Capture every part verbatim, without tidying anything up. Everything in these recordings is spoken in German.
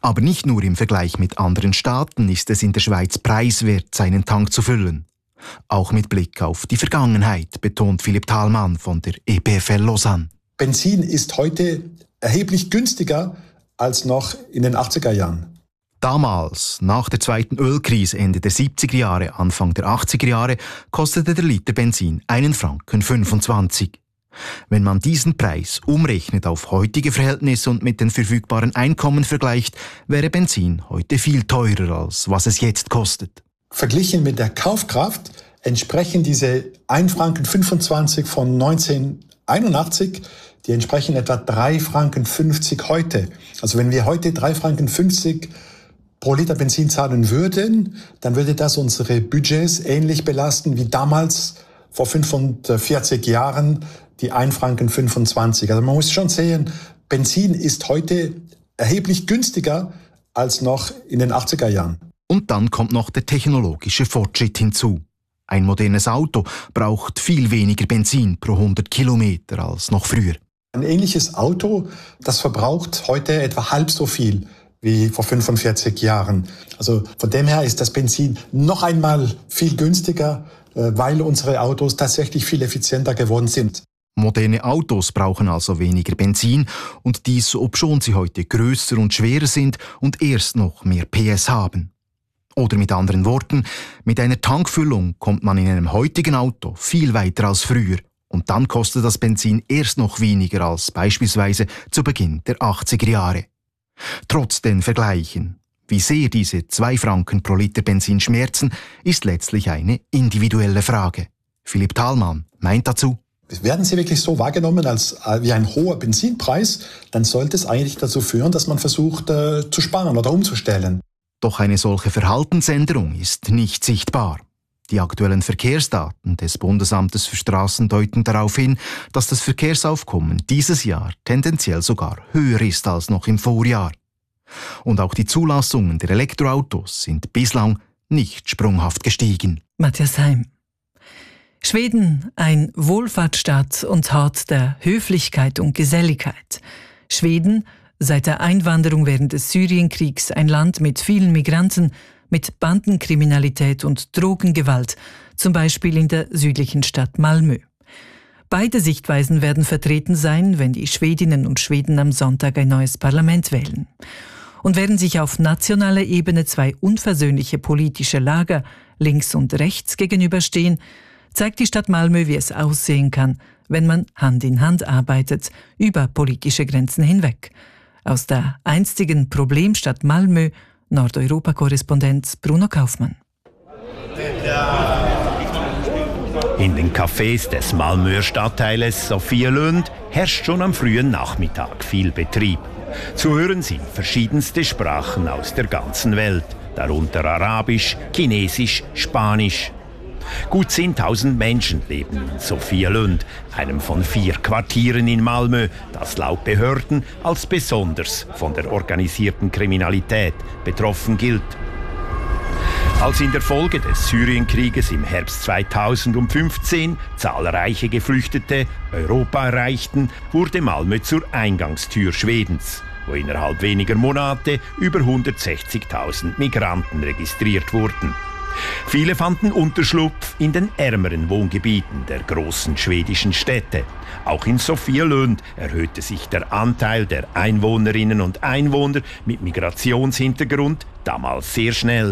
Aber nicht nur im Vergleich mit anderen Staaten ist es in der Schweiz preiswert, seinen Tank zu füllen. Auch mit Blick auf die Vergangenheit, betont Philipp Thalmann von der E P F L Lausanne. Benzin ist heute erheblich günstiger als noch in den achtziger Jahren. Damals, nach der zweiten Ölkrise Ende der siebziger Jahre, Anfang der achtziger Jahre, kostete der Liter Benzin einen Franken fünfundzwanzig. Wenn man diesen Preis umrechnet auf heutige Verhältnisse und mit den verfügbaren Einkommen vergleicht, wäre Benzin heute viel teurer, als was es jetzt kostet. Verglichen mit der Kaufkraft entsprechen diese ein Franken fünfundzwanzig von neunzehnhunderteinundachtzig, die entsprechen etwa drei Franken fünfzig heute. Also wenn wir heute drei Franken fünfzig pro Liter Benzin zahlen würden, dann würde das unsere Budgets ähnlich belasten wie damals vor fünfundvierzig Jahren die ein Franken fünfundzwanzig. Also man muss schon sehen, Benzin ist heute erheblich günstiger als noch in den achtziger Jahren. Und dann kommt noch der technologische Fortschritt hinzu. Ein modernes Auto braucht viel weniger Benzin pro hundert Kilometer als noch früher. Ein ähnliches Auto, das verbraucht heute etwa halb so viel wie vor fünfundvierzig Jahren. Also von dem her ist das Benzin noch einmal viel günstiger, weil unsere Autos tatsächlich viel effizienter geworden sind. Moderne Autos brauchen also weniger Benzin und dies, obschon sie heute grösser und schwerer sind und erst noch mehr P S haben. Oder mit anderen Worten, mit einer Tankfüllung kommt man in einem heutigen Auto viel weiter als früher. Und dann kostet das Benzin erst noch weniger als beispielsweise zu Beginn der achtziger Jahre. Trotz den Vergleichen, wie sehr diese zwei Franken pro Liter Benzin schmerzen, ist letztlich eine individuelle Frage. Philipp Thalmann meint dazu: Werden sie wirklich so wahrgenommen als wie ein hoher Benzinpreis, dann sollte es eigentlich dazu führen, dass man versucht äh, zu sparen oder umzustellen. Doch eine solche Verhaltensänderung ist nicht sichtbar. Die aktuellen Verkehrsdaten des Bundesamtes für Straßen deuten darauf hin, dass das Verkehrsaufkommen dieses Jahr tendenziell sogar höher ist als noch im Vorjahr. Und auch die Zulassungen der Elektroautos sind bislang nicht sprunghaft gestiegen. Matthias Heim. Schweden, ein Wohlfahrtsstaat und Hort der Höflichkeit und Geselligkeit. Schweden, seit der Einwanderung während des Syrienkriegs ein Land mit vielen Migranten, mit Bandenkriminalität und Drogengewalt, zum Beispiel in der südlichen Stadt Malmö. Beide Sichtweisen werden vertreten sein, wenn die Schwedinnen und Schweden am Sonntag ein neues Parlament wählen. Und während sich auf nationaler Ebene zwei unversöhnliche politische Lager, links und rechts, gegenüberstehen, zeigt die Stadt Malmö, wie es aussehen kann, wenn man Hand in Hand arbeitet, über politische Grenzen hinweg. Aus der einstigen Problemstadt Malmö, Nordeuropa-Korrespondent Bruno Kaufmann. In den Cafés des Malmöer Stadtteiles Sofielund herrscht schon am frühen Nachmittag viel Betrieb. Zu hören sind verschiedenste Sprachen aus der ganzen Welt, darunter Arabisch, Chinesisch, Spanisch. Gut zehntausend Menschen leben in Sofielund, einem von vier Quartieren in Malmö, das laut Behörden als besonders von der organisierten Kriminalität betroffen gilt. Als in der Folge des Syrienkrieges im Herbst zweitausendfünfzehn zahlreiche Geflüchtete Europa erreichten, wurde Malmö zur Eingangstür Schwedens, wo innerhalb weniger Monate über hundertsechzigtausend Migranten registriert wurden. Viele fanden Unterschlupf in den ärmeren Wohngebieten der großen schwedischen Städte. Auch in Sofielund erhöhte sich der Anteil der Einwohnerinnen und Einwohner mit Migrationshintergrund damals sehr schnell.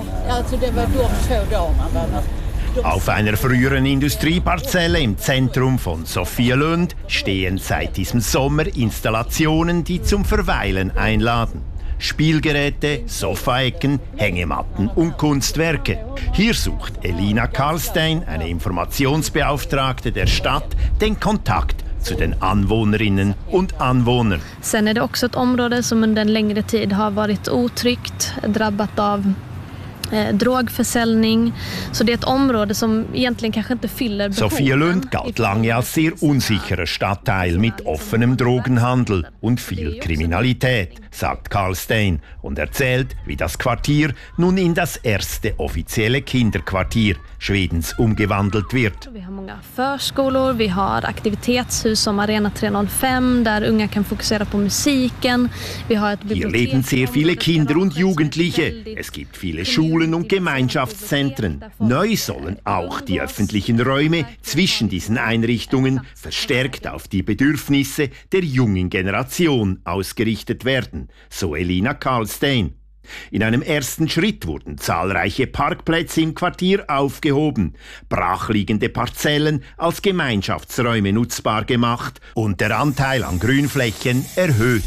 Auf einer früheren Industrieparzelle im Zentrum von Sofielund stehen seit diesem Sommer Installationen, die zum Verweilen einladen. Spielgeräte, Sofaecken, Hängematten und Kunstwerke. Hier sucht Elina Karlstein, eine Informationsbeauftragte der Stadt, den Kontakt zu den Anwohnerinnen und Anwohnern. Sen är det också ett område som under en längre tid har varit otryggt, drabbat av Eh, Drogförsäljning. Så det är ett område som egentligen kanske inte fyller behoven. Sofielund galt lange als sehr unsicherer Stadtteil mit offenem Drogenhandel und viel Kriminalität, sagt Karl Stein und erzählt, wie das Quartier nun in das erste offizielle Kinderquartier Schwedens umgewandelt wird. Vi har många förskolor, vi har aktivitetshus som Arena trehundertfem, där unga kan fokusera på musiken. Vi har ett Hier leben sehr viele Kinder und Jugendliche. Es gibt viele Schulen und Gemeinschaftszentren. Neu sollen auch die öffentlichen Räume zwischen diesen Einrichtungen verstärkt auf die Bedürfnisse der jungen Generation ausgerichtet werden, so Elina Karlstein. In einem ersten Schritt wurden zahlreiche Parkplätze im Quartier aufgehoben, brachliegende Parzellen als Gemeinschaftsräume nutzbar gemacht und der Anteil an Grünflächen erhöht.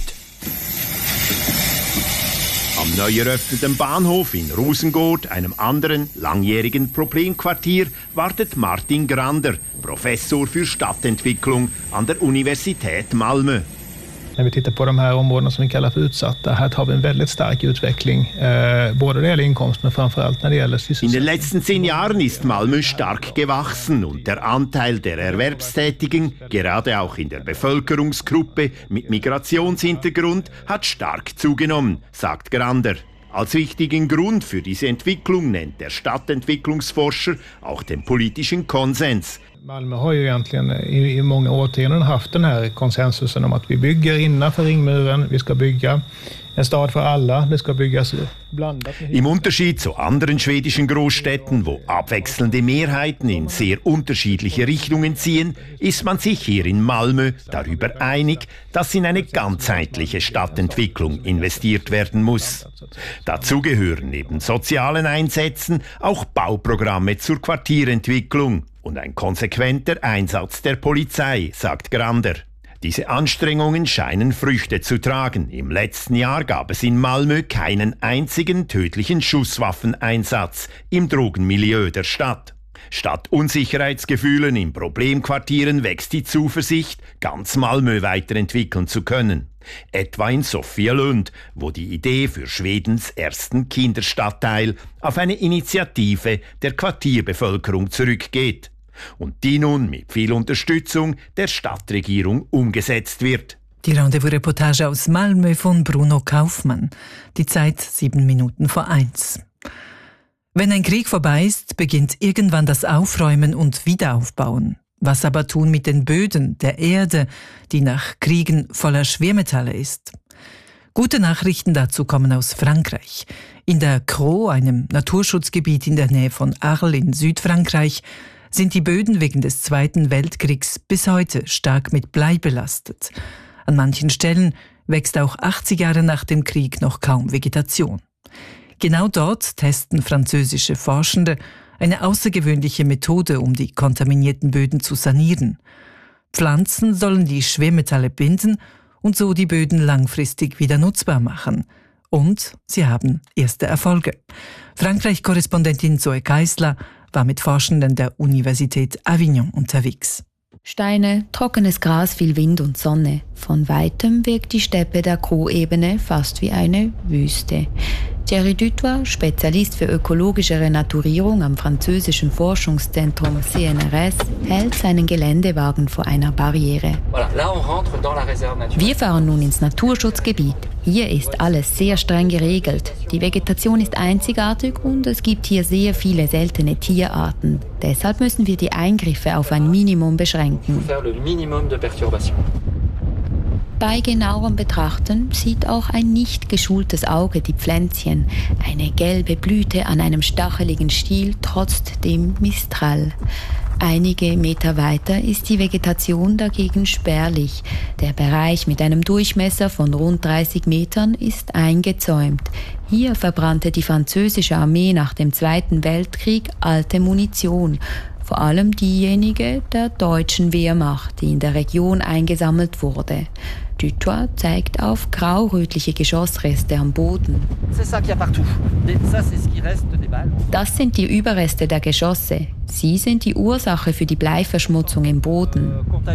Am neu eröffneten Bahnhof in Rosengård, einem anderen langjährigen Problemquartier, wartet Martin Grander, Professor für Stadtentwicklung an der Universität Malmö. När vi tittar på de här områdena som vi kallar för utsatta, här har vi en väldigt stark utveckling, eh, både när det gäller inkomst, men framförallt när det gäller sysselsättning. In den letzten zehn Jahren ist Malmö stark gewachsen und der Anteil der Erwerbstätigen, gerade auch in der Bevölkerungsgruppe mit Migrationshintergrund, hat stark zugenommen, sagt Grander. Als wichtigen Grund für diese Entwicklung nennt der Stadtentwicklungsforscher auch den politischen Konsens. Malmö har ju egentligen i, i många årtionden haft den här konsensusen om att vi bygger innanför ringmuren, vi ska bygga en stad för alla, det ska byggas blandat. Im Unterschied zu anderen schwedischen Großstädten, wo abwechselnde Mehrheiten in sehr unterschiedliche Richtungen ziehen, ist man sich hier in Malmö darüber einig, dass in eine ganzheitliche Stadtentwicklung investiert werden muss. Dazu gehören neben sozialen Einsätzen auch Bauprogramme zur Quartierentwicklung und ein konsequenter Einsatz der Polizei, sagt Grander. Diese Anstrengungen scheinen Früchte zu tragen. Im letzten Jahr gab es in Malmö keinen einzigen tödlichen Schusswaffeneinsatz im Drogenmilieu der Stadt. Statt Unsicherheitsgefühlen in Problemquartieren wächst die Zuversicht, ganz Malmö weiterentwickeln zu können. Etwa in Sofielund, wo die Idee für Schwedens ersten Kinderstadtteil auf eine Initiative der Quartierbevölkerung zurückgeht und die nun mit viel Unterstützung der Stadtregierung umgesetzt wird. Die Rendezvous-Reportage aus Malmö von Bruno Kaufmann. Die Zeit sieben Minuten vor eins. Wenn ein Krieg vorbei ist, beginnt irgendwann das Aufräumen und Wiederaufbauen. Was aber tun mit den Böden, der Erde, die nach Kriegen voller Schwermetalle ist? Gute Nachrichten dazu kommen aus Frankreich. In der Crau, einem Naturschutzgebiet in der Nähe von Arles in Südfrankreich, sind die Böden wegen des Zweiten Weltkriegs bis heute stark mit Blei belastet. An manchen Stellen wächst auch achtzig Jahre nach dem Krieg noch kaum Vegetation. Genau dort testen französische Forschende eine außergewöhnliche Methode, um die kontaminierten Böden zu sanieren. Pflanzen sollen die Schwermetalle binden und so die Böden langfristig wieder nutzbar machen. Und sie haben erste Erfolge. Frankreich-Korrespondentin Zoe Geisler war mit Forschenden der Universität Avignon unterwegs. Steine, trockenes Gras, viel Wind und Sonne. Von weitem wirkt die Steppe der Crau-Ebene fast wie eine Wüste. Thierry Dutoit, Spezialist für ökologische Renaturierung am französischen Forschungszentrum C N R S, hält seinen Geländewagen vor einer Barriere. Wir fahren nun ins Naturschutzgebiet. Hier ist alles sehr streng geregelt. Die Vegetation ist einzigartig und es gibt hier sehr viele seltene Tierarten. Deshalb müssen wir die Eingriffe auf ein Minimum beschränken. Bei genauerem Betrachten sieht auch ein nicht geschultes Auge die Pflänzchen. Eine gelbe Blüte an einem stacheligen Stiel trotzt dem Mistral. Einige Meter weiter ist die Vegetation dagegen spärlich. Der Bereich mit einem Durchmesser von rund dreißig Metern ist eingezäumt. Hier verbrannte die französische Armee nach dem Zweiten Weltkrieg alte Munition. Vor allem diejenige der deutschen Wehrmacht, die in der Region eingesammelt wurde. Dutoit zeigt auf grau-rötliche Geschossreste am Boden. Das sind die Überreste der Geschosse. Sie sind die Ursache für die Bleiverschmutzung im Boden.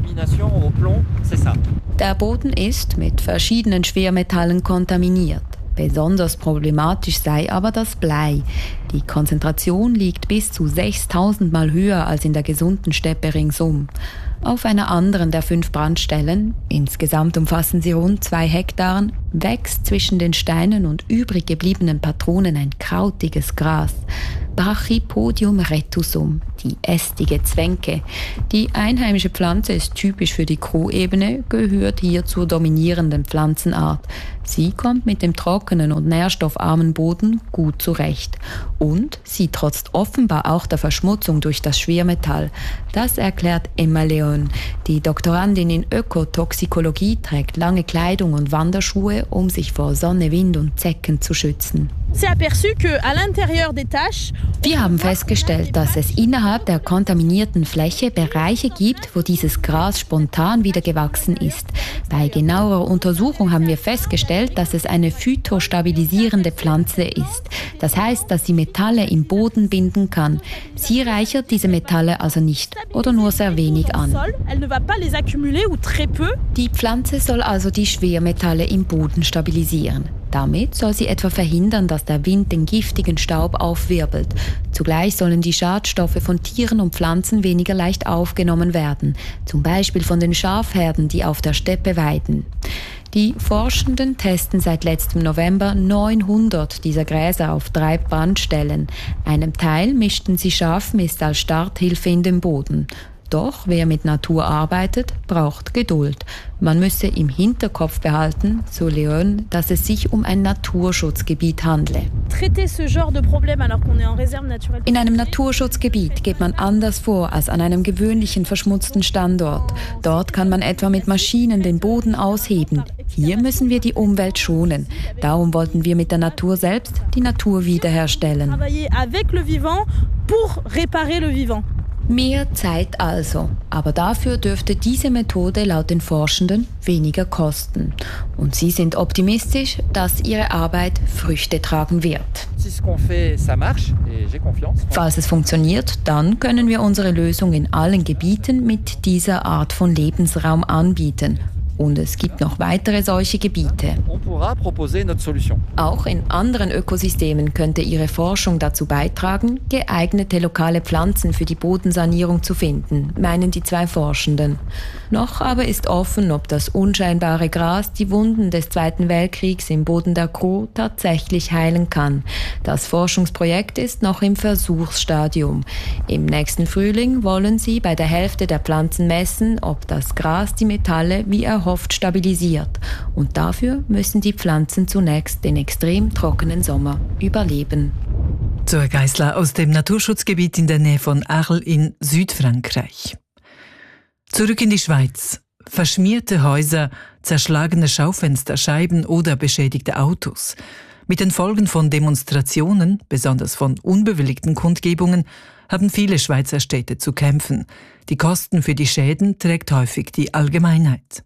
Der Boden ist mit verschiedenen Schwermetallen kontaminiert. Besonders problematisch sei aber das Blei. Die Konzentration liegt bis zu sechstausend Mal höher als in der gesunden Steppe ringsum. Auf einer anderen der fünf Brandstellen, insgesamt umfassen sie rund zwei Hektaren, wächst zwischen den Steinen und übrig gebliebenen Patronen ein krautiges Gras. Brachypodium retusum, die ästige Zwenke. Die einheimische Pflanze ist typisch für die Kuhebene, gehört hier zur dominierenden Pflanzenart. Sie kommt mit dem trockenen und nährstoffarmen Boden gut zurecht. Und sie trotzt offenbar auch der Verschmutzung durch das Schwermetall. Das erklärt Emma Leon. Die Doktorandin in Ökotoxikologie trägt lange Kleidung und Wanderschuhe, um sich vor Sonne, Wind und Zecken zu schützen. Wir haben festgestellt, dass es innerhalb der kontaminierten Fläche Bereiche gibt, wo dieses Gras spontan wieder gewachsen ist. Bei genauerer Untersuchung haben wir festgestellt, dass es eine phytostabilisierende Pflanze ist. Das heißt, dass sie Metalle im Boden binden kann. Sie reichert diese Metalle also nicht oder nur sehr wenig an. Die Pflanze soll also die Schwermetalle im Boden stabilisieren. Damit soll sie etwa verhindern, dass der Wind den giftigen Staub aufwirbelt. Zugleich sollen die Schadstoffe von Tieren und Pflanzen weniger leicht aufgenommen werden, zum Beispiel von den Schafherden, die auf der Steppe weiden. Die Forschenden testen seit letztem November neunhundert dieser Gräser auf drei Brandstellen. Einem Teil mischten sie Schafmist als Starthilfe in den Boden. Doch wer mit Natur arbeitet, braucht Geduld. Man müsse im Hinterkopf behalten, so Leon, dass es sich um ein Naturschutzgebiet handle. In einem Naturschutzgebiet geht man anders vor als an einem gewöhnlichen verschmutzten Standort. Dort kann man etwa mit Maschinen den Boden ausheben. Hier müssen wir die Umwelt schonen. Darum wollten wir mit der Natur selbst die Natur wiederherstellen. Mehr Zeit also, aber dafür dürfte diese Methode laut den Forschenden weniger kosten. Und sie sind optimistisch, dass ihre Arbeit Früchte tragen wird. Falls es funktioniert, dann können wir unsere Lösung in allen Gebieten mit dieser Art von Lebensraum anbieten. Und es gibt noch weitere solche Gebiete. Auch in anderen Ökosystemen könnte ihre Forschung dazu beitragen, geeignete lokale Pflanzen für die Bodensanierung zu finden, meinen die zwei Forschenden. Noch aber ist offen, ob das unscheinbare Gras die Wunden des Zweiten Weltkriegs im Boden der Kruh tatsächlich heilen kann. Das Forschungsprojekt ist noch im Versuchsstadium. Im nächsten Frühling wollen sie bei der Hälfte der Pflanzen messen, ob das Gras die Metalle wie erhofft Oft stabilisiert. Und dafür müssen die Pflanzen zunächst den extrem trockenen Sommer überleben. Zoe Geisler aus dem Naturschutzgebiet in der Nähe von Arles in Südfrankreich. Zurück in die Schweiz. Verschmierte Häuser, zerschlagene Schaufensterscheiben oder beschädigte Autos. Mit den Folgen von Demonstrationen, besonders von unbewilligten Kundgebungen, haben viele Schweizer Städte zu kämpfen. Die Kosten für die Schäden trägt häufig die Allgemeinheit.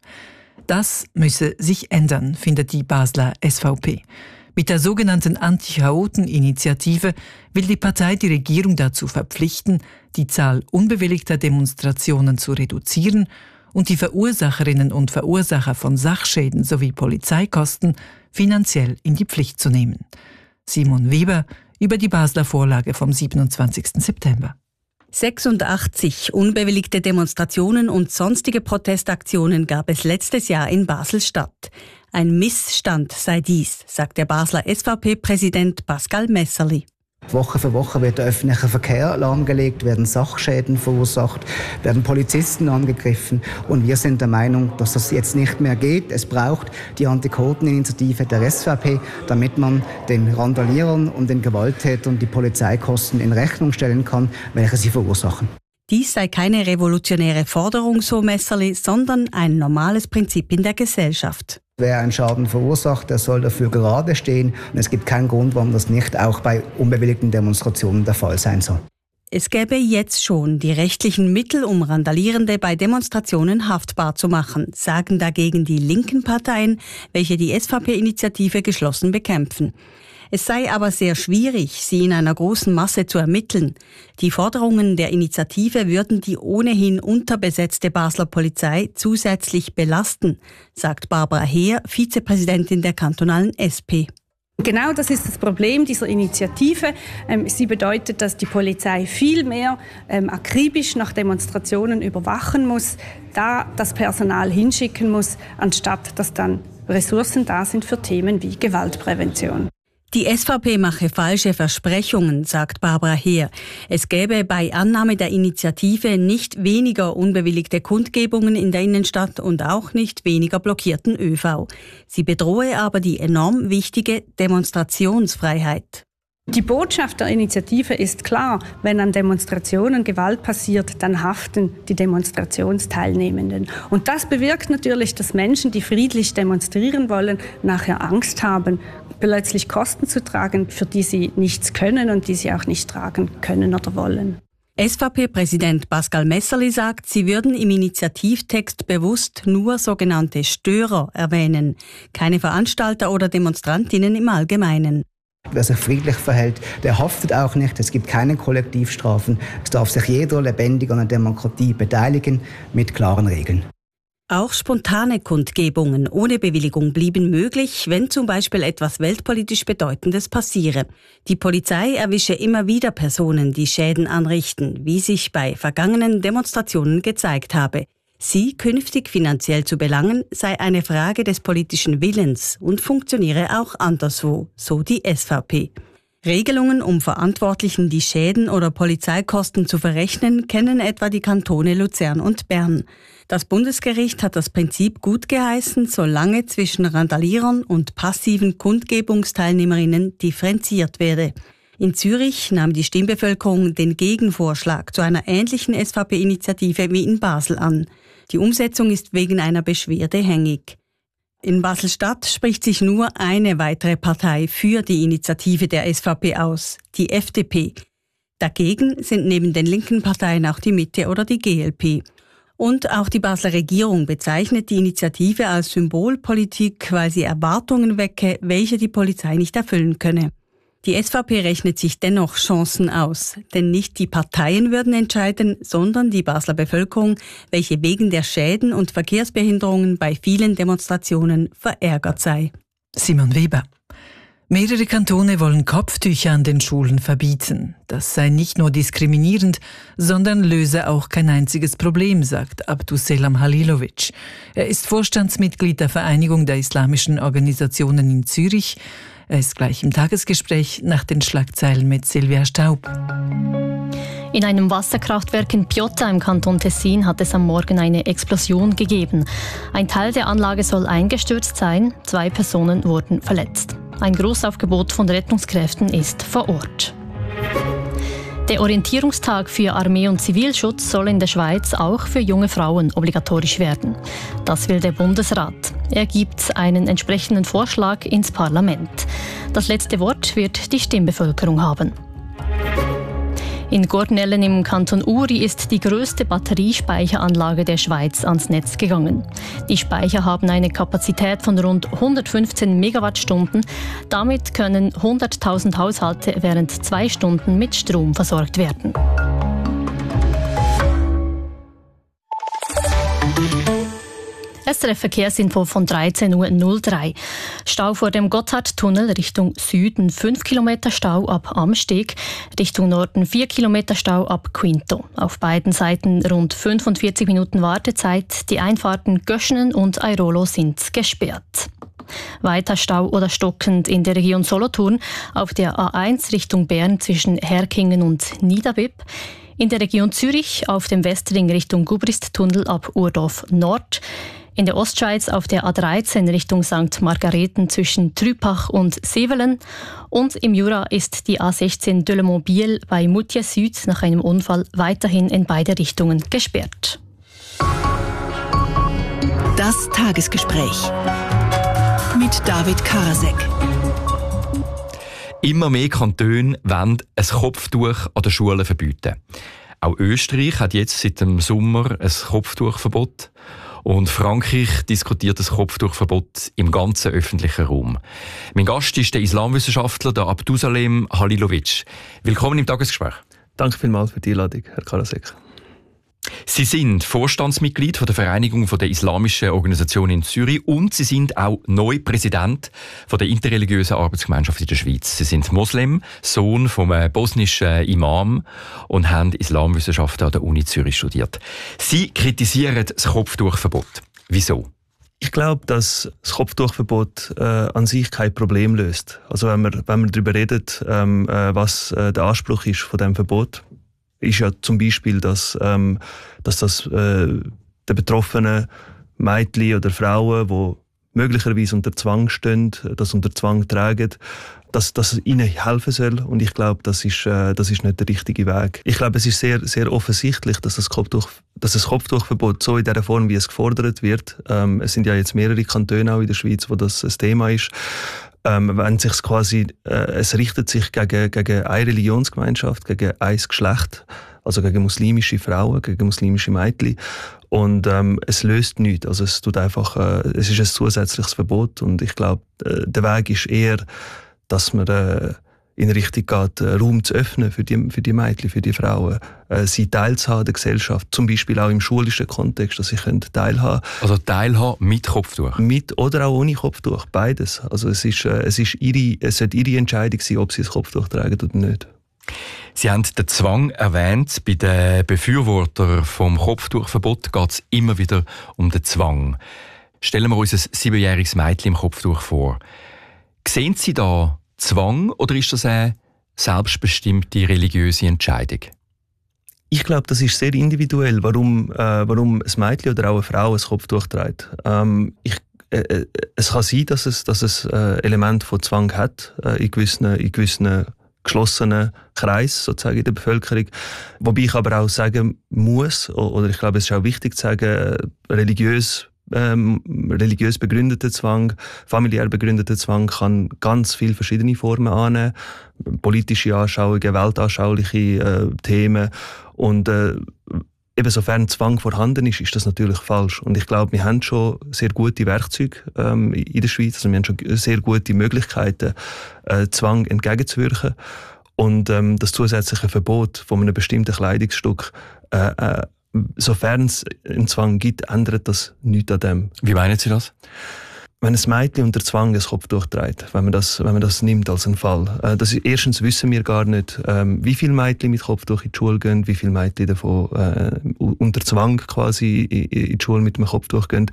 Das müsse sich ändern, findet die Basler S V P. Mit der sogenannten Anti-Chaoten-Initiative will die Partei die Regierung dazu verpflichten, die Zahl unbewilligter Demonstrationen zu reduzieren und die Verursacherinnen und Verursacher von Sachschäden sowie Polizeikosten finanziell in die Pflicht zu nehmen. Simon Weber über die Basler Vorlage vom siebenundzwanzigsten September. sechsundachtzig unbewilligte Demonstrationen und sonstige Protestaktionen gab es letztes Jahr in Basel-Stadt. Ein Missstand sei dies, sagt der Basler S V P-Präsident Pascal Messerli. Woche für Woche wird der öffentliche Verkehr lahmgelegt, werden Sachschäden verursacht, werden Polizisten angegriffen. Und wir sind der Meinung, dass das jetzt nicht mehr geht. Es braucht die Anti-Chaoten-Initiative der S V P, damit man den Randalierern und den Gewalttätern die Polizeikosten in Rechnung stellen kann, welche sie verursachen. Dies sei keine revolutionäre Forderung, so Messerli, sondern ein normales Prinzip in der Gesellschaft. Wer einen Schaden verursacht, der soll dafür gerade stehen. Und es gibt keinen Grund, warum das nicht auch bei unbewilligten Demonstrationen der Fall sein soll. Es gäbe jetzt schon die rechtlichen Mittel, um Randalierende bei Demonstrationen haftbar zu machen, sagen dagegen die linken Parteien, welche die S V P-Initiative geschlossen bekämpfen. Es sei aber sehr schwierig, sie in einer großen Masse zu ermitteln. Die Forderungen der Initiative würden die ohnehin unterbesetzte Basler Polizei zusätzlich belasten, sagt Barbara Heer, Vizepräsidentin der kantonalen S P. Genau das ist das Problem dieser Initiative. Ähm, sie bedeutet, dass die Polizei viel mehr ähm, akribisch nach Demonstrationen überwachen muss, da das Personal hinschicken muss, anstatt dass dann Ressourcen da sind für Themen wie Gewaltprävention. Die S V P mache falsche Versprechungen, sagt Barbara Heer. Es gäbe bei Annahme der Initiative nicht weniger unbewilligte Kundgebungen in der Innenstadt und auch nicht weniger blockierten ÖV. Sie bedrohe aber die enorm wichtige Demonstrationsfreiheit. Die Botschaft der Initiative ist klar: Wenn an Demonstrationen Gewalt passiert, dann haften die Demonstrationsteilnehmenden. Und das bewirkt natürlich, dass Menschen, die friedlich demonstrieren wollen, nachher Angst haben, plötzlich Kosten zu tragen, für die sie nichts können und die sie auch nicht tragen können oder wollen. S V P-Präsident Pascal Messerli sagt, sie würden im Initiativtext bewusst nur sogenannte Störer erwähnen, keine Veranstalter oder Demonstrantinnen im Allgemeinen. Wer sich friedlich verhält, der haftet auch nicht. Es gibt keine Kollektivstrafen. Es darf sich jeder lebendig an der Demokratie beteiligen, mit klaren Regeln. Auch spontane Kundgebungen ohne Bewilligung blieben möglich, wenn zum Beispiel etwas weltpolitisch Bedeutendes passiere. Die Polizei erwische immer wieder Personen, die Schäden anrichten, wie sich bei vergangenen Demonstrationen gezeigt habe. Sie künftig finanziell zu belangen, sei eine Frage des politischen Willens und funktioniere auch anderswo, so die S V P. Regelungen, um Verantwortlichen die Schäden oder Polizeikosten zu verrechnen, kennen etwa die Kantone Luzern und Bern. Das Bundesgericht hat das Prinzip gutgeheißen, solange zwischen Randalierern und passiven Kundgebungsteilnehmerinnen differenziert werde. In Zürich nahm die Stimmbevölkerung den Gegenvorschlag zu einer ähnlichen S V P-Initiative wie in Basel an. Die Umsetzung ist wegen einer Beschwerde hängig. In Basel-Stadt spricht sich nur eine weitere Partei für die Initiative der S V P aus, die F D P. Dagegen sind neben den linken Parteien auch die Mitte oder die G L P. Und auch die Basler Regierung bezeichnet die Initiative als Symbolpolitik, weil sie Erwartungen wecke, welche die Polizei nicht erfüllen könne. Die S V P rechnet sich dennoch Chancen aus, denn nicht die Parteien würden entscheiden, sondern die Basler Bevölkerung, welche wegen der Schäden und Verkehrsbehinderungen bei vielen Demonstrationen verärgert sei. Simon Weber. Mehrere Kantone wollen Kopftücher an den Schulen verbieten. Das sei nicht nur diskriminierend, sondern löse auch kein einziges Problem, sagt Abdusselam Halilovic. Er ist Vorstandsmitglied der Vereinigung der islamischen Organisationen in Zürich. Er ist gleich im Tagesgespräch nach den Schlagzeilen mit Silvia Staub. In einem Wasserkraftwerk in Piotta im Kanton Tessin hat es am Morgen eine Explosion gegeben. Ein Teil der Anlage soll eingestürzt sein, zwei Personen wurden verletzt. Ein Großaufgebot von Rettungskräften ist vor Ort. Der Orientierungstag für Armee und Zivilschutz soll in der Schweiz auch für junge Frauen obligatorisch werden. Das will der Bundesrat. Er gibt einen entsprechenden Vorschlag ins Parlament. Das letzte Wort wird die Stimmbevölkerung haben. In Gornellen im Kanton Uri ist die grösste Batteriespeicheranlage der Schweiz ans Netz gegangen. Die Speicher haben eine Kapazität von rund hundertfünfzehn Megawattstunden. Damit können hunderttausend Haushalte während zwei Stunden mit Strom versorgt werden. S R F-Verkehrsinfo von dreizehn Uhr null drei. Stau vor dem Gotthardtunnel Richtung Süden fünf Kilometer Stau ab Amsteg, Richtung Norden vier Kilometer Stau ab Quinto. Auf beiden Seiten rund fünfundvierzig Minuten Wartezeit. Die Einfahrten Göschenen und Airolo sind gesperrt. Weiter Stau oder stockend in der Region Solothurn auf der A eins Richtung Bern zwischen Herkingen und Niederbipp. In der Region Zürich auf dem Westring Richtung Gubristtunnel ab Urdorf Nord. In der Ostschweiz auf der A dreizehn Richtung Sankt Margareten zwischen Trüpach und Sevelen. Und im Jura ist die A sechzehn de Le Mont-Biel bei Moutier Süd nach einem Unfall weiterhin in beide Richtungen gesperrt. Das Tagesgespräch mit David Karasek. Immer mehr Kantone wollen ein Kopftuch an den Schulen verbieten. Auch Österreich hat jetzt seit dem Sommer ein Kopftuchverbot. Und Frankreich diskutiert das Kopftuchverbot im ganzen öffentlichen Raum. Mein Gast ist der Islamwissenschaftler der Abdusselam Halilovic. Willkommen im Tagesgespräch. Danke vielmals für die Einladung, Herr Karasek. Sie sind Vorstandsmitglied von der Vereinigung der islamischen Organisation in Zürich und Sie sind auch neu Präsident von der interreligiösen Arbeitsgemeinschaft in der Schweiz. Sie sind Moslem, Sohn vom bosnischen Imam und haben Islamwissenschaften an der Uni Zürich studiert. Sie kritisieren das Kopftuchverbot. Wieso? Ich glaube, dass das Kopftuchverbot äh, an sich kein Problem löst. Also wenn man, wenn man darüber redet, ähm, äh, was äh, der Anspruch ist von dem Verbot, ist ja zum Beispiel, dass, ähm, dass das äh, den betroffenen Mädchen oder Frauen, die möglicherweise unter Zwang stehen, das unter Zwang tragen, dass, dass es ihnen helfen soll. Und ich glaube, das ist, äh, das ist nicht der richtige Weg. Ich glaube, es ist sehr, sehr offensichtlich, dass das, Kopftuch, dass das Kopftuchverbot so in der Form, wie es gefordert wird, ähm, es sind ja jetzt mehrere Kantone auch in der Schweiz, wo das ein Thema ist, ähm, wenn sich's quasi, äh, es richtet sich gegen, gegen eine Religionsgemeinschaft, gegen ein Geschlecht, also gegen muslimische Frauen, gegen muslimische Mädchen. Und ähm, es löst nichts. Also es tut einfach, äh, es ist ein zusätzliches Verbot. Und ich glaube, äh, der Weg ist eher, dass man äh, in Richtung geht, äh, Raum zu öffnen für die, für die Mädchen, für die Frauen, äh, sie teilzuhaben an der Gesellschaft, zum Beispiel auch im schulischen Kontext, dass sie teilhaben können. Also teilhaben mit Kopftuch? Mit oder auch ohne Kopftuch, beides. Also es ist, äh, es ist ihre, es sollte ihre Entscheidung sein, ob sie das Kopftuch tragen oder nicht. Sie haben den Zwang erwähnt. Bei den Befürwortern vom Kopftuchverbot geht es immer wieder um den Zwang. Stellen wir uns ein siebenjähriges Mädchen im Kopftuch vor. Sehen Sie da Zwang oder ist das eine selbstbestimmte religiöse Entscheidung? Ich glaube, das ist sehr individuell, warum, äh, warum ein Mädchen oder auch eine Frau ein Kopftuch trägt. Ähm, ich, äh, es kann sein, dass es, dass es äh, Elemente von Zwang hat, äh, in gewissen, in gewissen geschlossenen Kreis sozusagen in der Bevölkerung. Wobei ich aber auch sagen muss, oder ich glaube, es ist auch wichtig zu sagen, religiös Ähm, religiös begründeter Zwang, familiär begründeter Zwang kann ganz viele verschiedene Formen annehmen. Politische Anschauungen, weltanschauliche äh, Themen. Und äh, eben sofern Zwang vorhanden ist, ist das natürlich falsch. Und ich glaube, wir haben schon sehr gute Werkzeuge ähm, in der Schweiz. Also wir haben schon sehr gute Möglichkeiten, äh, Zwang entgegenzuwirken. Und ähm, das zusätzliche Verbot von einem bestimmten Kleidungsstück äh, äh, sofern es einen Zwang gibt, ändert das nichts an dem. Wie meinen Sie das? Wenn ein Mädchen unter Zwang ein Kopftuch trägt, wenn man das, wenn man das nimmt als einen Fall. Äh, das ist, erstens wissen wir gar nicht, ähm, wie viele Mädchen mit Kopftuch in die Schule gehen, wie viele Mädchen davon äh, unter Zwang quasi in, in die Schule mit dem Kopftuch gehen.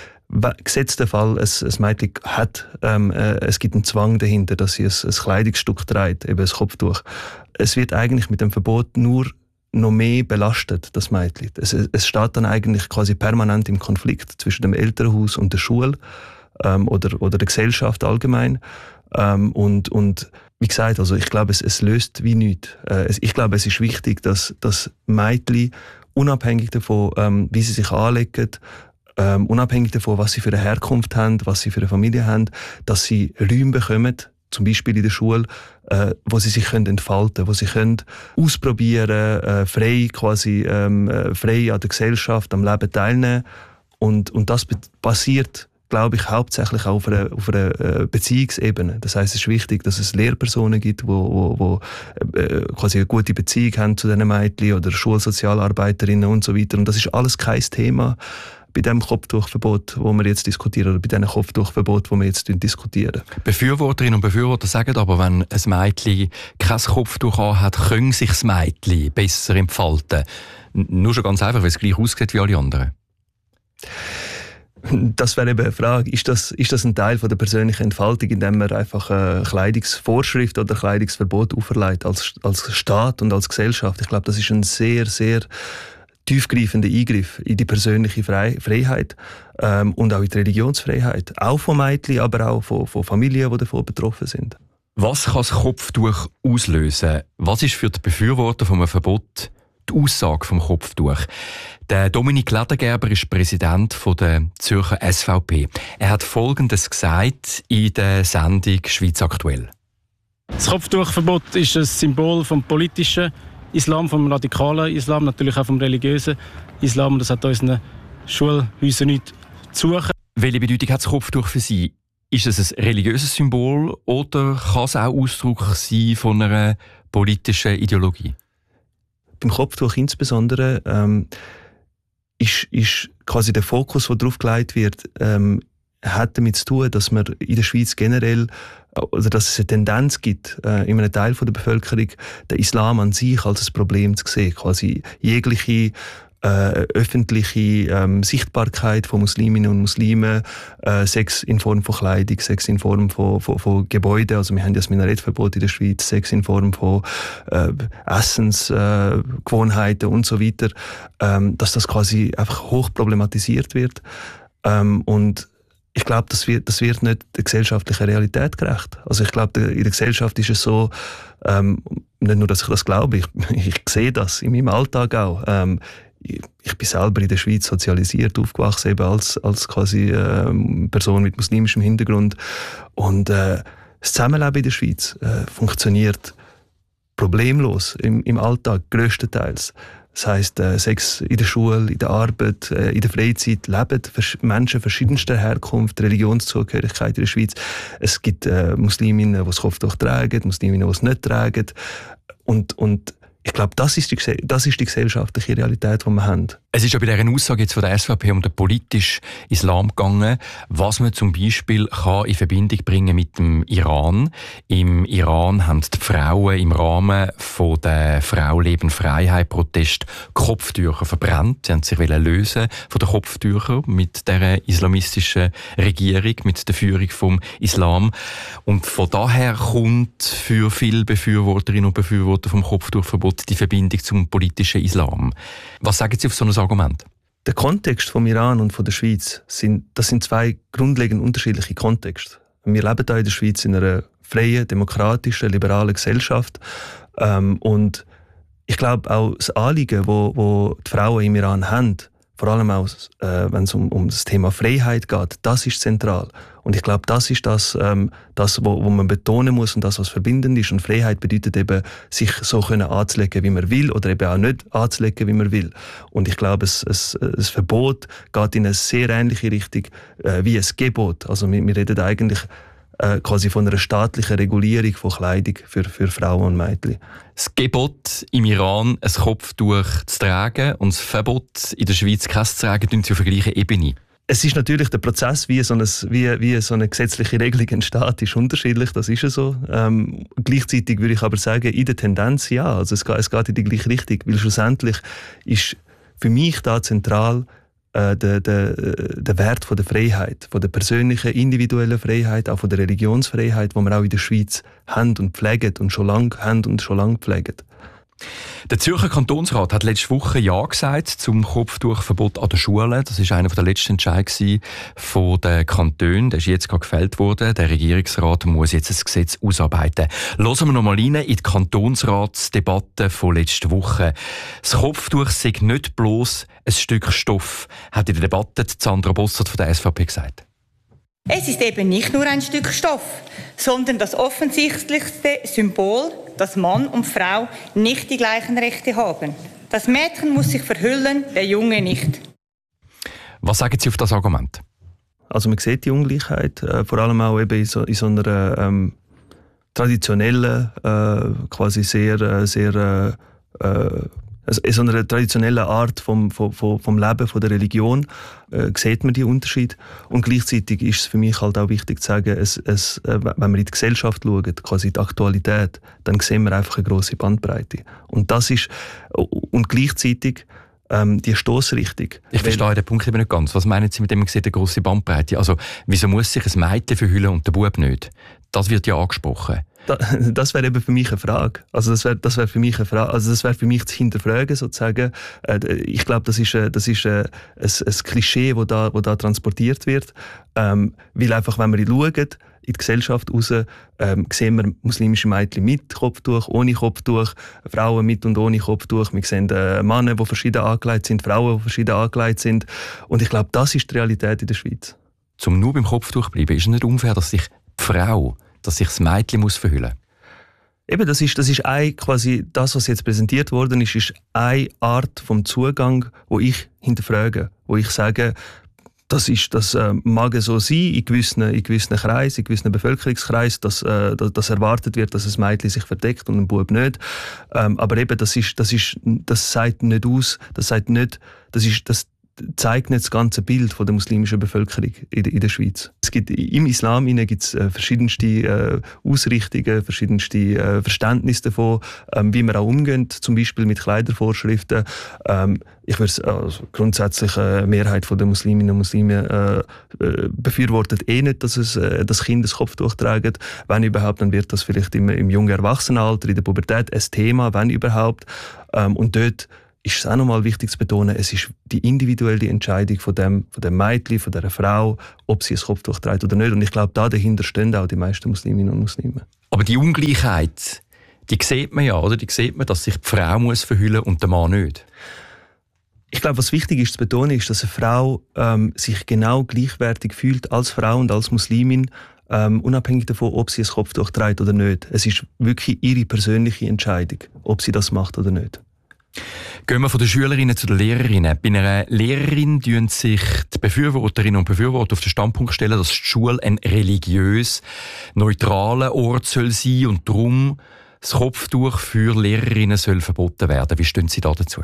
Gesetzt der Fall, ein, ein Mädchen hat, ähm, äh, es gibt einen Zwang dahinter, dass sie ein, ein Kleidungsstück trägt, eben ein Kopftuch. Es wird eigentlich mit dem Verbot nur noch mehr belastet, das Mädchen. Es, es steht dann eigentlich quasi permanent im Konflikt zwischen dem Elternhaus und der Schule ähm, oder, oder der Gesellschaft allgemein. Ähm, und, und wie gesagt, also ich glaube, es, es löst wie nichts. Äh, es, ich glaube, es ist wichtig, dass, dass Mädchen unabhängig davon, ähm, wie sie sich anlegen, ähm, unabhängig davon, was sie für eine Herkunft haben, was sie für eine Familie haben, dass sie Räume bekommen, zum Beispiel in der Schule, äh, wo sie sich können entfalten, wo sie können ausprobieren, äh, frei quasi ähm, äh, frei an der Gesellschaft, am Leben teilnehmen. Und und das basiert, glaube ich, hauptsächlich auf einer, auf einer äh, Beziehungsebene. Das heißt, es ist wichtig, dass es Lehrpersonen gibt, wo, wo, wo äh, quasi eine gute Beziehung haben zu diesen Mädchen oder Schulsozialarbeiterinnen und so weiter. Und das ist alles kein Thema bei dem Kopftuchverbot, das wir jetzt diskutieren, oder bei diesem Kopftuchverbot, das wir jetzt diskutieren. Befürworterinnen und Befürworter sagen aber, wenn ein Mädchen kein Kopftuch anhat, können sich das Mädchen besser entfalten. Nur schon ganz einfach, weil es gleich aussieht wie alle anderen. Das wäre eben eine Frage. Ist das, ist das ein Teil von der persönlichen Entfaltung, indem man einfach eine Kleidungsvorschrift oder Kleidungsverbot auferlegt als, als Staat und als Gesellschaft? Ich glaube, das ist ein sehr, sehr tiefgreifender Eingriff in die persönliche Freiheit ähm, und auch in die Religionsfreiheit. Auch von Mädchen, aber auch von, von Familien, die davon betroffen sind. Was kann das Kopftuch auslösen? Was ist für die Befürworter von einem Verbot die Aussage vom Kopftuch? Der Dominik Ledergerber ist Präsident der Zürcher S V P. Er hat Folgendes gesagt in der Sendung «Schweiz aktuell». Das Kopftuchverbot ist ein Symbol vom politischen Islam, vom radikalen Islam, natürlich auch vom religiösen Islam. Und das hat unseren Schulhäusern nichts zu suchen. Welche Bedeutung hat das Kopftuch für Sie? Ist es ein religiöses Symbol oder kann es auch Ausdruck sein von einer politischen Ideologie? Beim Kopftuch insbesondere ähm, ist, ist quasi der Fokus, der darauf gelegt wird, ähm, hat damit zu tun, dass man in der Schweiz generell, oder dass es eine Tendenz gibt, äh, in einem Teil von der Bevölkerung, den Islam an sich als ein Problem zu sehen. Quasi jegliche äh, öffentliche ähm, Sichtbarkeit von Musliminnen und Muslimen, äh, Sex in Form von Kleidung, Sex in Form von, von, von Gebäuden, also wir haben ja das Minarettverbot in der Schweiz, Sex in Form von äh, Essensgewohnheiten äh, und so weiter, ähm, dass das quasi einfach hoch problematisiert wird. Ähm, und ich glaube, das wird, das wird nicht der gesellschaftlichen Realität gerecht. Also ich glaube, in der Gesellschaft ist es so, ähm, nicht nur, dass ich das glaube, ich, ich sehe das in meinem Alltag auch. Ähm, ich, ich bin selber in der Schweiz sozialisiert, aufgewachsen eben als, als quasi ähm, Person mit muslimischem Hintergrund. Und äh, das Zusammenleben in der Schweiz äh, funktioniert problemlos im, im Alltag, grösstenteils. Das heisst, äh, Sex in der Schule, in der Arbeit, äh, in der Freizeit leben Menschen verschiedenster Herkunft, Religionszugehörigkeit in der Schweiz. Es gibt äh, Musliminnen, die das Kopftuch tragen, Musliminnen, die es nicht tragen. Und, und ich glaube, das ist die, das ist die gesellschaftliche Realität, die wir haben. Es ist ja bei dieser Aussage jetzt von der S V P um den politischen Islam gegangen, was man zum Beispiel kann in Verbindung bringen mit dem Iran. Im Iran haben die Frauen im Rahmen von der Frau Leben Freiheit Protest Kopftücher verbrannt. Sie haben sich lösen von den Kopftüchern mit der islamistischen Regierung, mit der Führung vom Islam. Und von daher kommt für viele Befürworterinnen und Befürworter vom Kopftuchverbot die Verbindung zum politischen Islam. Was sagen Sie auf so ein Argument? Der Kontext vom Iran und von der Schweiz, sind, das sind zwei grundlegend unterschiedliche Kontexte. Wir leben hier in der Schweiz in einer freien, demokratischen, liberalen Gesellschaft. Ähm, und ich glaube auch das Anliegen, wo, wo die Frauen im Iran haben, vor allem auch, äh, wenn es um, um das Thema Freiheit geht, das ist zentral. Und ich glaube, das ist das, ähm, das wo, wo man betonen muss und das, was verbindend ist. Und Freiheit bedeutet eben, sich so können anzulegen, wie man will, oder eben auch nicht anzulegen, wie man will. Und ich glaube, es, es, es Verbot geht in eine sehr ähnliche Richtung äh, wie ein Gebot. Also wir, wir reden eigentlich äh, quasi von einer staatlichen Regulierung von Kleidung für, für Frauen und Mädchen. Das Gebot im Iran, ein Kopftuch zu tragen, und das Verbot in der Schweiz, kein zu tragen, sind sie auf der gleichen Ebene. Es ist natürlich der Prozess, wie so eine, wie, wie so eine gesetzliche Regelung entsteht, ist unterschiedlich, das ist ja so. Ähm, gleichzeitig würde ich aber sagen, in der Tendenz ja, also es geht, es geht in die gleiche Richtung, weil schlussendlich ist für mich da zentral äh, der, der, der Wert von der Freiheit, von der persönlichen, individuellen Freiheit, auch von der Religionsfreiheit, die wir auch in der Schweiz haben und pflegen und schon lange haben und schon lange pflegen. Der Zürcher Kantonsrat hat letzte Woche Ja gesagt zum Kopftuchverbot an den Schulen. Das war einer der letzten Entscheidungen von den Kantonen. Der ist jetzt gerade gefällt worden. Der Regierungsrat muss jetzt ein Gesetz ausarbeiten. Hören wir noch mal rein in die Kantonsratsdebatte von letzter Woche. Das Kopftuch sei nicht bloß ein Stück Stoff, hat in der Debatte Sandra Bossert von der S V P gesagt. Es ist eben nicht nur ein Stück Stoff, sondern das offensichtlichste Symbol, dass Mann und Frau nicht die gleichen Rechte haben. Das Mädchen muss sich verhüllen, der Junge nicht. Was sagen Sie auf das Argument? Also man sieht die Ungleichheit, äh, vor allem auch eben in so, in so einer ähm, traditionellen, äh, quasi sehr, äh, sehr äh, äh, Also in so einer traditionellen Art vom, vom, vom Leben, von der Religion, äh, sieht man die Unterschied. Und gleichzeitig ist es für mich halt auch wichtig zu sagen, es, es, äh, wenn wir in die Gesellschaft schauen, quasi die Aktualität, dann sehen wir einfach eine grosse Bandbreite. Und das ist, und gleichzeitig ähm, die Stossrichtung. Ich verstehe den Punkt eben nicht ganz. Was meinen Sie mit dem, man sieht eine grosse Bandbreite? Also, wieso muss sich ein Mädchen verhüllen und der Bub nicht? Das wird ja angesprochen. Das wäre eben für mich eine Frage. Also das wäre, das wäre für mich eine Frage. Also das wäre für mich zu hinterfragen sozusagen. Ich glaube, das ist, das ist ein, ein Klischee, das da, wo da transportiert wird. Ähm, weil einfach, wenn wir schauen, in die Gesellschaft raus, ähm, sehen wir muslimische Mädchen mit Kopftuch, ohne Kopftuch, Frauen mit und ohne Kopftuch. Wir sehen äh, Männer, die verschieden angelegt sind, Frauen, die verschieden angelegt sind. Und ich glaube, das ist die Realität in der Schweiz. Zum nur beim Kopftuch bleiben, ist es nicht unfair, dass sich die Frau, dass sich das Mädchen muss verhüllen muss? Eben, das ist, das ist ein, quasi das, was jetzt präsentiert worden ist, ist eine Art vom Zugang, wo ich hinterfrage, wo ich sage, das ist, das äh, mag so sein in gewissen, in gewissen Kreisen, in gewissen Bevölkerungskreisen, dass, äh, dass, dass erwartet wird, dass ein Mädchen sich verdeckt und ein Bub nicht. Ähm, aber eben, das ist, das ist, das sagt nicht aus, das sagt nicht, das ist, das zeigt nicht das ganze Bild von der muslimischen Bevölkerung in, in der Schweiz. Es gibt, im Islam gibt es äh, verschiedenste äh, Ausrichtungen, verschiedenste äh, Verständnisse davon, ähm, wie man auch umgeht, zum Beispiel mit Kleidervorschriften. Ähm, ich würde also grundsätzlich eine Mehrheit von der Musliminnen und Muslime äh, äh, befürwortet eh nicht, dass es äh, das Kind das Kopftuch trägt. Wenn überhaupt, dann wird das vielleicht im, im jungen Erwachsenenalter, in der Pubertät ein Thema, wenn überhaupt. Ähm, und dort ist es auch nochmal wichtig zu betonen, es ist die individuelle Entscheidung von dem, von dem Mädchen, von dieser Frau, ob sie ein Kopftuch trägt oder nicht. Und ich glaube, da dahinter stehen auch die meisten Musliminnen und Muslime. Aber die Ungleichheit, die sieht man ja, oder? Die sieht man, dass sich die Frau muss verhüllen und der Mann nicht. Ich glaube, was wichtig ist zu betonen, ist, dass eine Frau ähm, sich genau gleichwertig fühlt als Frau und als Muslimin, ähm, unabhängig davon, ob sie ein Kopftuch trägt oder nicht. Es ist wirklich ihre persönliche Entscheidung, ob sie das macht oder nicht. Gehen wir von den Schülerinnen zu den Lehrerinnen. Bei einer Lehrerin stellen sich die Befürworterinnen und Befürworter auf den Standpunkt stellen, dass die Schule ein religiös neutraler Ort soll sein und darum das Kopftuch für Lehrerinnen soll verboten werden. Wie stehen Sie da dazu?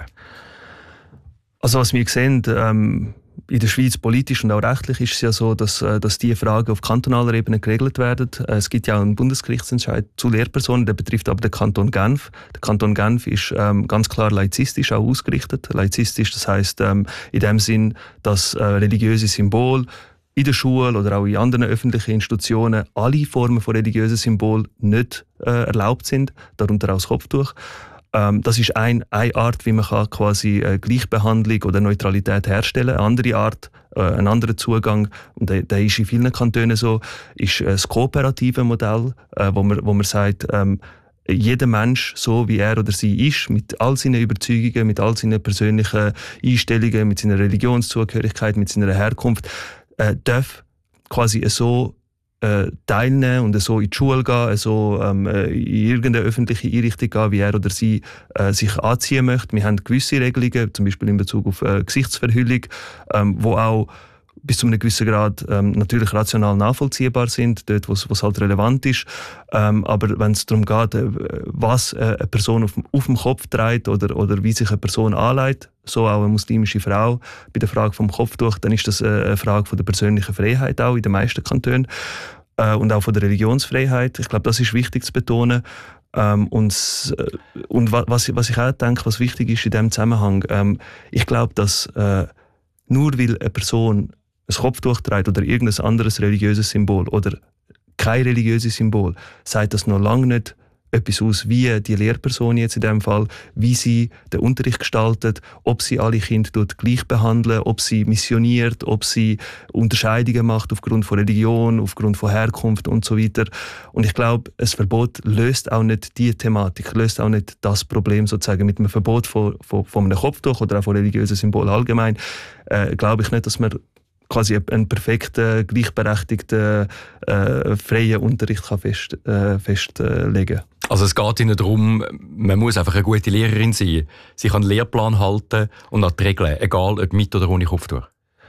Also was wir sehen, ähm, in der Schweiz politisch und auch rechtlich ist es ja so, dass, äh, dass diese Fragen auf kantonaler Ebene geregelt werden. Äh, es gibt ja auch einen Bundesgerichtsentscheid zu Lehrpersonen, der betrifft aber den Kanton Genf. Der Kanton Genf ist ähm, ganz klar laizistisch auch ausgerichtet. Laizistisch, das heisst ähm, in dem Sinn, dass äh, religiöse Symbole in der Schule oder auch in anderen öffentlichen Institutionen alle Formen von religiösen Symbolen nicht äh, erlaubt sind, darunter auch das Kopftuch. Das ist ein, eine Art, wie man kann quasi äh, Gleichbehandlung oder Neutralität herstellen kann. Eine andere Art, äh, ein anderer Zugang, und der, der ist in vielen Kantonen so, ist äh, das kooperative Modell, äh, wo, man, wo man sagt, ähm, jeder Mensch, so wie er oder sie ist, mit all seinen Überzeugungen, mit all seinen persönlichen Einstellungen, mit seiner Religionszugehörigkeit, mit seiner Herkunft, äh, darf quasi so teilnehmen und so in die Schule gehen, so ähm, in irgendeine öffentliche Einrichtung gehen, wie er oder sie äh, sich anziehen möchte. Wir haben gewisse Regelungen, zum Beispiel in Bezug auf äh, Gesichtsverhüllung, ähm, wo auch bis zu einem gewissen Grad ähm, natürlich rational nachvollziehbar sind, dort wo es halt relevant ist. Ähm, aber wenn es darum geht, äh, was äh, eine Person auf, auf dem Kopf trägt oder, oder wie sich eine Person anlegt, so auch eine muslimische Frau, bei der Frage vom Kopftuch, dann ist das äh, eine Frage von der persönlichen Freiheit auch in den meisten Kantonen äh, und auch von der Religionsfreiheit. Ich glaube, das ist wichtig zu betonen. Ähm, und äh, und was, was ich auch denke, was wichtig ist in diesem Zusammenhang, ähm, ich glaube, dass äh, nur weil eine Person ein Kopftuch trägt oder irgendein anderes religiöses Symbol oder kein religiöses Symbol, sagt das noch lange nicht etwas aus, wie die Lehrperson jetzt in dem Fall, wie sie den Unterricht gestaltet, ob sie alle Kinder dort gleich behandelt, ob sie missioniert, ob sie Unterscheidungen macht aufgrund von Religion, aufgrund von Herkunft und so weiter. Und ich glaube, ein Verbot löst auch nicht die Thematik, löst auch nicht das Problem sozusagen. Mit einem Verbot von, von, von einem Kopftuch oder auch von religiösen Symbolen allgemein, äh, glaube ich nicht, dass man quasi einen perfekten, gleichberechtigten, äh, freien Unterricht kann fest, äh, festlegen kann. Also es geht Ihnen darum, man muss einfach eine gute Lehrerin sein. Sie kann den Lehrplan halten und an die Regeln, egal ob mit oder ohne Kopftuch.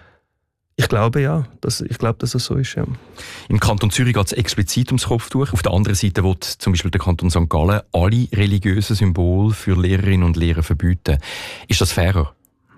Ich glaube ja, dass, ich glaube, dass es so ist. Ja. Im Kanton Zürich geht es explizit ums Kopftuch. Auf der anderen Seite will zum Beispiel der Kanton Sankt Gallen alle religiösen Symbole für Lehrerinnen und Lehrer verbieten. Ist das fairer?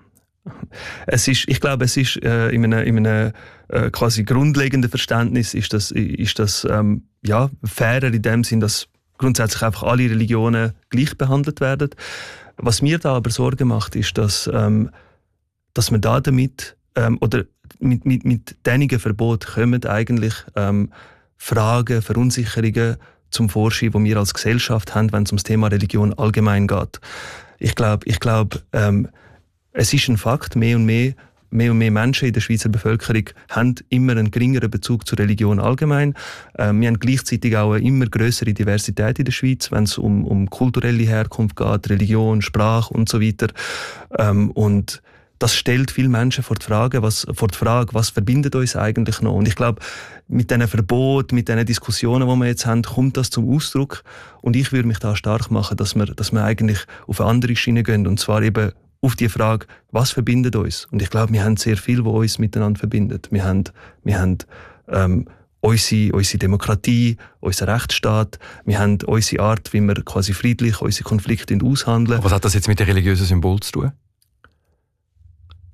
Es ist, ich glaube, es ist äh, in einem, in einem äh, quasi grundlegenden Verständnis ist das, ist das ähm, ja, fairer in dem Sinn, dass grundsätzlich einfach alle Religionen gleich behandelt werden. Was mir da aber Sorgen macht, ist, dass, ähm, dass man da damit ähm, oder mit, mit, mit diesen Verboten kommen eigentlich ähm, Fragen, Verunsicherungen zum Vorschein, die wir als Gesellschaft haben, wenn es um das Thema Religion allgemein geht. Ich glaube, ich glaube ähm, es ist ein Fakt, mehr und mehr, mehr und mehr Menschen in der Schweizer Bevölkerung haben immer einen geringeren Bezug zur Religion allgemein. Ähm, wir haben gleichzeitig auch eine immer grössere Diversität in der Schweiz, wenn es um, um kulturelle Herkunft geht, Religion, Sprache und so weiter. Ähm, und das stellt viele Menschen vor die Frage, was, vor die Frage, was verbindet uns eigentlich noch? Und ich glaube, mit diesen Verboten, mit diesen Diskussionen, die wir jetzt haben, kommt das zum Ausdruck. Und ich würde mich da stark machen, dass wir, dass wir eigentlich auf eine andere Schiene gehen. Und zwar eben auf die Frage, was verbindet uns? Und ich glaube, wir haben sehr viel, was uns miteinander verbindet. Wir haben, wir haben ähm, unsere, unsere Demokratie, unseren Rechtsstaat, wir haben unsere Art, wie wir quasi friedlich unsere Konflikte aushandeln. Was hat das jetzt mit dem religiösen Symbol zu tun?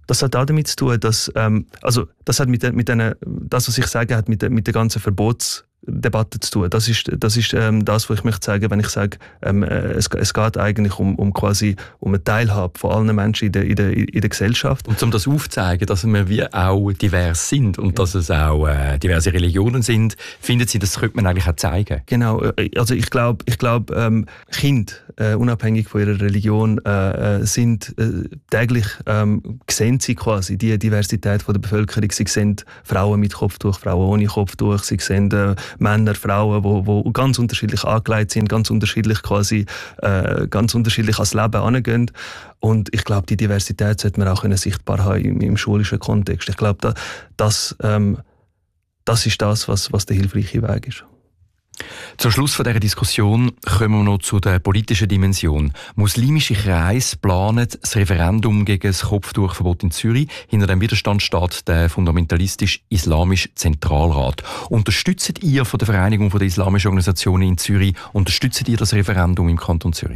Das hat auch damit zu tun, dass, ähm, also das hat mit, mit einer, das, was ich sage, hat mit, der, mit der ganzen Verbotsdebatte zu tun. Das ist, das ist ähm, das, was ich möchte sagen, wenn ich sage, ähm, es, es geht eigentlich um, um quasi um eine Teilhabe von allen Menschen in der, in der, in der Gesellschaft. Und um das aufzuzeigen, dass wir wie auch divers sind und ja. dass es auch äh, diverse Religionen sind, finden Sie, das könnte man eigentlich auch zeigen? Genau, also ich glaube, ich glaub, ähm, Kinder, äh, unabhängig von ihrer Religion, äh, sind äh, täglich ähm, sehen sie quasi die Diversität von der Bevölkerung. Sie sehen Frauen mit Kopftuch, Frauen ohne Kopftuch, sie sehen äh, Männer, Frauen, wo, wo ganz unterschiedlich angelegt sind, ganz unterschiedlich quasi, äh, ganz unterschiedlich ans Leben angehen. Und ich glaube, die Diversität sollte man auch können sichtbar haben im, im schulischen Kontext. Ich glaube, da, das, ähm, das ist das, was, was der hilfreiche Weg ist. Zum Schluss von dieser Diskussion kommen wir noch zu der politischen Dimension. Muslimische Kreise planen das Referendum gegen das Kopftuchverbot in Zürich. Hinter dem Widerstand steht der fundamentalistisch-islamische Zentralrat. Unterstützt ihr von der Vereinigung der islamischen Organisationen in Zürich, unterstützt ihr das Referendum im Kanton Zürich?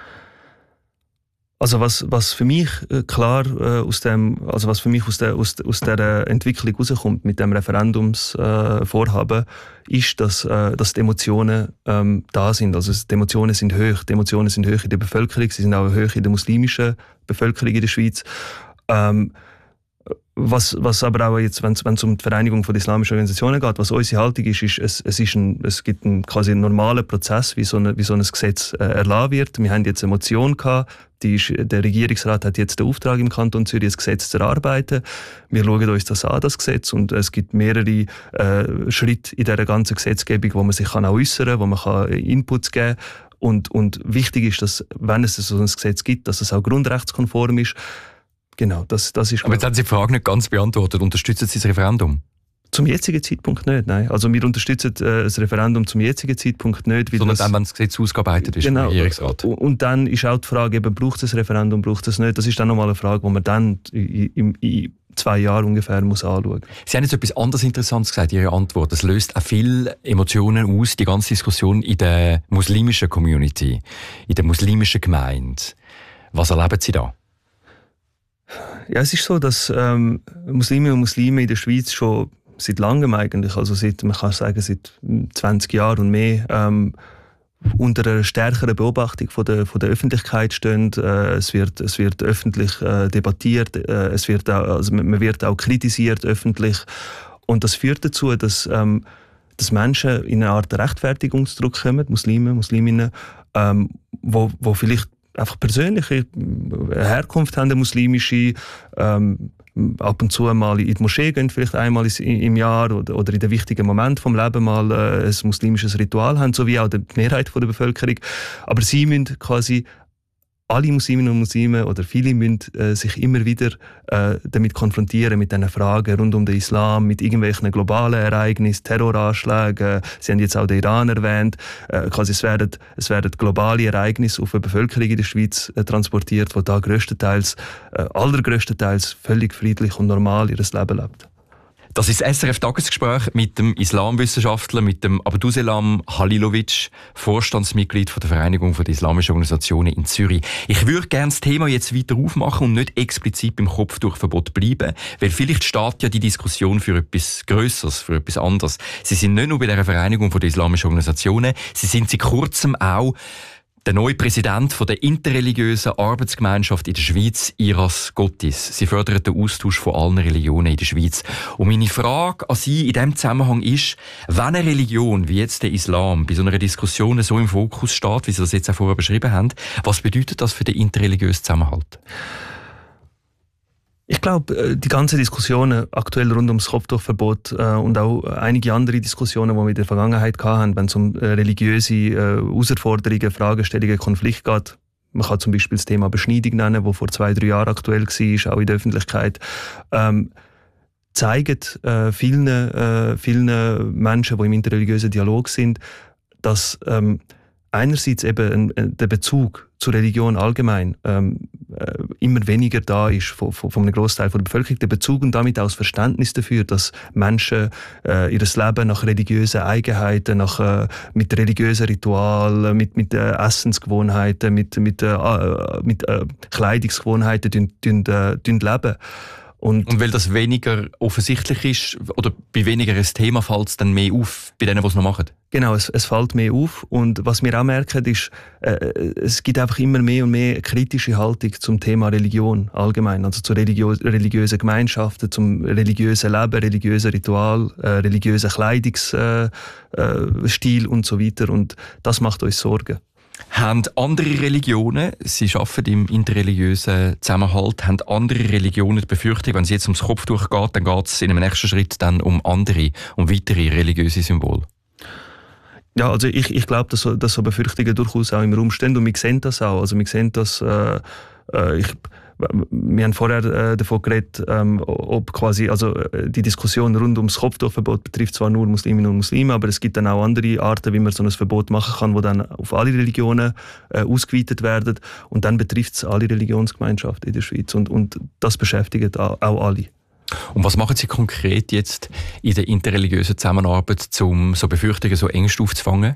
Also was, was für mich äh, klar äh, aus dem, also was für mich aus der, aus, aus der Entwicklung rauskommt mit dem Referendumsvorhaben, äh, ist, dass, äh, dass die Emotionen ähm, da sind. Also die Emotionen sind hoch. Die Emotionen sind hoch in der Bevölkerung, sie sind auch hoch in der muslimischen Bevölkerung in der Schweiz. Ähm, Was, was aber auch jetzt, wenn es um die Vereinigung von islamischen Organisationen geht, was unsere Haltung ist, ist, es, es, ist ein, es gibt einen quasi einen normalen Prozess, wie so, eine, wie so ein Gesetz äh, erlassen wird. Wir haben jetzt eine Motion gehabt, die ist, der Regierungsrat hat jetzt den Auftrag im Kanton Zürich, das Gesetz zu erarbeiten. Wir schauen uns das an, das Gesetz, und es gibt mehrere äh, Schritte in dieser ganzen Gesetzgebung, wo man sich kann auch äußern kann, wo man kann Inputs geben kann. Und, und wichtig ist, dass, wenn es so ein Gesetz gibt, dass es auch grundrechtskonform ist. Genau, das, das ist. Aber jetzt haben Sie die Frage nicht ganz beantwortet. Unterstützen Sie das Referendum? Zum jetzigen Zeitpunkt nicht, nein. Also wir unterstützen äh, das Referendum zum jetzigen Zeitpunkt nicht. Sondern das, dann, wenn das Gesetz ausgearbeitet ist, genau, im Regierungsrat. Und dann ist auch die Frage, eben, braucht es ein Referendum, braucht es nicht? Das ist dann nochmal eine Frage, die man dann in, in, in zwei Jahren ungefähr muss anschauen. Sie haben jetzt etwas anderes Interessantes gesagt in Ihrer Antwort. Das löst auch viele Emotionen aus, die ganze Diskussion in der muslimischen Community, in der muslimischen Gemeinde. Was erleben Sie da? Ja, es ist so, dass ähm, Muslime und Muslime in der Schweiz schon seit langem eigentlich, also seit, man kann sagen, seit zwanzig Jahren und mehr, ähm, unter einer stärkeren Beobachtung von der, von der Öffentlichkeit stehen. Äh, es, wird, es wird öffentlich äh, debattiert, äh, es wird auch, also man wird auch kritisiert öffentlich. Und das führt dazu, dass, ähm, dass Menschen in eine Art Rechtfertigungsdruck kommen, Muslime, Musliminnen, ähm, wo, wo vielleicht einfach persönliche Herkunft haben, eine muslimische, ähm, ab und zu mal in die Moschee gehen, vielleicht einmal im Jahr oder, oder in den wichtigen Momenten vom Leben mal äh, ein muslimisches Ritual haben, so wie auch die Mehrheit von der Bevölkerung. Aber sie müssen quasi, alle Musliminnen und Muslime oder viele müssen äh, sich immer wieder äh, damit konfrontieren, mit diesen Fragen rund um den Islam, mit irgendwelchen globalen Ereignissen, Terroranschlägen. Sie haben jetzt auch den Iran erwähnt. Äh, quasi es, werden, es werden globale Ereignisse auf eine Bevölkerung in der Schweiz äh, transportiert, die da grösstenteils, äh, allergrösstenteils völlig friedlich und normal ihr Leben lebt. Das ist das S R F-Tagesgespräch mit dem Islamwissenschaftler, mit dem Abduselam Halilovic, Vorstandsmitglied von der Vereinigung der islamischen Organisationen in Zürich. Ich würde gerne das Thema jetzt weiter aufmachen und nicht explizit beim Kopftuchverbot bleiben, weil vielleicht steht ja die Diskussion für etwas Grösseres, für etwas anderes. Sie sind nicht nur bei der Vereinigung der islamischen Organisationen, sie sind seit kurzem auch der neue Präsident von der interreligiösen Arbeitsgemeinschaft in der Schweiz, Iras Gottis. Sie fördern den Austausch von allen Religionen in der Schweiz. Und meine Frage an Sie in diesem Zusammenhang ist, wenn eine Religion wie jetzt der Islam bei so einer Diskussion so im Fokus steht, wie Sie das jetzt auch vorher beschrieben haben, was bedeutet das für den interreligiösen Zusammenhalt? Ich glaube, die ganze Diskussion aktuell rund ums Kopftuchverbot äh, und auch einige andere Diskussionen, die wir in der Vergangenheit hatten, wenn es um äh, religiöse äh, Herausforderungen, Fragestellungen, Konflikte geht. Man kann zum Beispiel das Thema Beschneidung nennen, das vor zwei, drei Jahren aktuell war, auch in der Öffentlichkeit. Ähm, zeigen äh, vielen, äh, vielen Menschen, die im interreligiösen Dialog sind, dass ähm, einerseits eben ein, der Bezug zur Religion allgemein ähm, äh, immer weniger da ist von, von, von einem Großteil der Bevölkerung, der Bezug und damit auch das Verständnis dafür, dass Menschen äh, ihr Leben nach religiösen Eigenheiten, nach, äh, mit religiösen Ritualen, mit, mit äh, Essensgewohnheiten, mit, mit, äh, mit äh, Kleidungsgewohnheiten dün, dün, äh, dün leben. Und, und weil das weniger offensichtlich ist, oder bei weniger ein Thema fällt es dann mehr auf bei denen, die es noch machen? Genau, es, es fällt mehr auf. Und was wir auch merken, ist, äh, es gibt einfach immer mehr und mehr kritische Haltung zum Thema Religion allgemein. Also zu religio- religiösen Gemeinschaften, zum religiösen Leben, religiösen Ritual, äh, religiösen Kleidungsstil äh, äh, und so weiter. Und das macht uns Sorgen. Haben andere Religionen, Sie arbeiten im interreligiösen Zusammenhalt, haben andere Religionen die Befürchtung, wenn es jetzt ums Kopftuch geht, dann geht es in einem nächsten Schritt dann um andere, um weitere religiöse Symbole? Ja, also ich, ich glaube, dass, dass so Befürchtungen durchaus auch im Raum stehen und wir sehen das auch. Also wir sehen das, äh, äh, ich, wir haben vorher äh, davon geredet, ähm, ob quasi, also äh, die Diskussion rund ums Kopftuchverbot betrifft zwar nur Musliminnen und Muslime, aber es gibt dann auch andere Arten, wie man so ein Verbot machen kann, wo dann auf alle Religionen äh, ausgeweitet werden und dann betrifft es alle Religionsgemeinschaften in der Schweiz und, und das beschäftigt auch, auch alle. Und was machen Sie konkret jetzt in der interreligiösen Zusammenarbeit, um so Befürchtungen, so Ängste aufzufangen?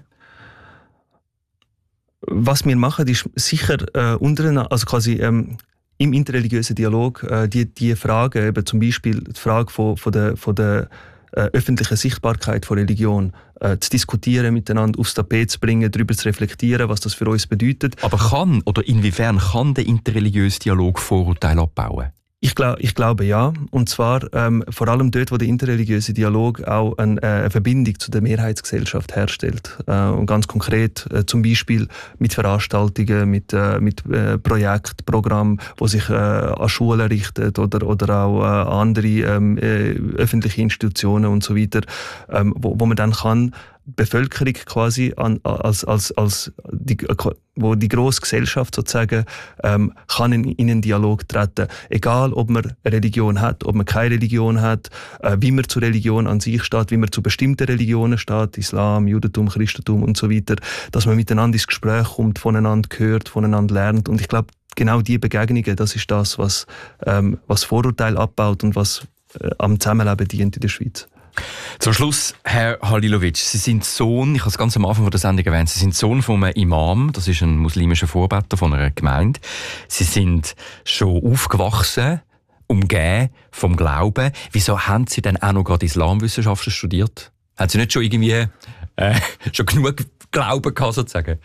Was wir machen, ist sicher äh, untereinander, also quasi ähm, im interreligiösen Dialog äh, die, die Fragen, eben zum Beispiel die Frage von, von der, von der äh, öffentlichen Sichtbarkeit von Religion, äh, zu diskutieren miteinander, aufs Tapet zu bringen, darüber zu reflektieren, was das für uns bedeutet. Aber kann oder inwiefern kann der interreligiöse Dialog Vorurteile abbauen? Ich, glaub, ich glaube ja. Und zwar ähm, vor allem dort, wo der interreligiöse Dialog auch eine, äh, eine Verbindung zu der Mehrheitsgesellschaft herstellt. Äh, und ganz konkret äh, zum Beispiel mit Veranstaltungen, mit, äh, mit äh, Projekten, Programmen, die sich äh, an Schulen richten oder, oder auch äh, andere ähm, äh, öffentliche Institutionen und so weiter, ähm, wo, wo man dann kann Bevölkerung quasi an, als, als, als die, wo die grosse Gesellschaft sozusagen ähm, kann in, in einen Dialog treten. Egal, ob man eine Religion hat, ob man keine Religion hat, äh, wie man zur Religion an sich steht, wie man zu bestimmten Religionen steht, Islam, Judentum, Christentum und so weiter, dass man miteinander ins Gespräch kommt, voneinander hört, voneinander lernt. Und ich glaube, genau diese Begegnungen, das ist das, was, ähm, was Vorurteile abbaut und was äh, am Zusammenleben dient in der Schweiz. Zum Schluss, Herr Halilovic, Sie sind Sohn, ich habe es ganz am Anfang der Sendung erwähnt, Sie sind Sohn von einem Imam, das ist ein muslimischer Vorbeter von einer Gemeinde. Sie sind schon aufgewachsen, umgeben vom Glauben. Wieso haben Sie denn auch noch gerade Islamwissenschaften studiert? Haben Sie nicht schon irgendwie äh, schon genug Glauben gehabt, sozusagen?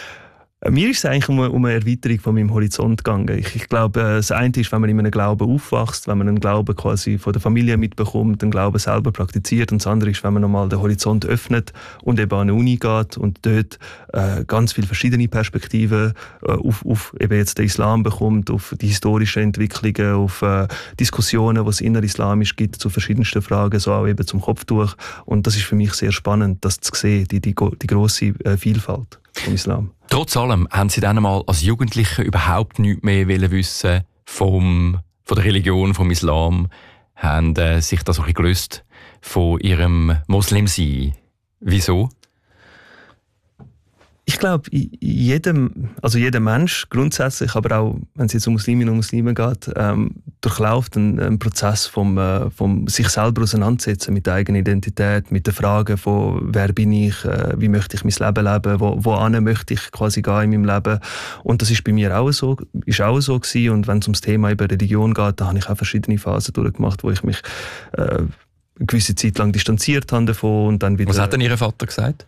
Mir ist es eigentlich um eine, um eine Erweiterung von meinem Horizont gegangen. Ich, ich glaube, das eine ist, wenn man in einem Glauben aufwächst, wenn man einen Glauben quasi von der Familie mitbekommt, den Glauben selber praktiziert. Und das andere ist, wenn man nochmal den Horizont öffnet und eben an eine Uni geht und dort äh, ganz viele verschiedene Perspektiven äh, auf, auf eben jetzt den Islam bekommt, auf die historischen Entwicklungen, auf äh, Diskussionen, die es innerislamisch gibt zu verschiedensten Fragen, so auch eben zum Kopftuch. Und das ist für mich sehr spannend, das zu sehen, die, die, die grosse äh, Vielfalt vom Islam. Trotz allem, haben Sie dann einmal als Jugendliche überhaupt nichts mehr wissen vom, von der Religion, vom Islam, haben äh, sich das auch ein bisschen gelöst von Ihrem Muslimsein. Wieso? Ich glaube, jedem, also jeder Mensch grundsätzlich, aber auch wenn es jetzt um Musliminnen und Muslime geht, ähm, durchläuft einen, einen Prozess vom, äh, vom sich selber auseinandersetzen mit der eigenen Identität, mit der Frage von wer bin ich, äh, wie möchte ich mein Leben leben, wo, wohin möchte ich quasi gehen in meinem Leben. Und das ist bei mir auch so, ist auch so gewesen. Und wenn es ums Thema über Religion geht, da habe ich auch verschiedene Phasen durchgemacht, wo ich mich äh, eine gewisse Zeit lang distanziert habe davon und dann wieder. Was hat denn Ihr Vater gesagt?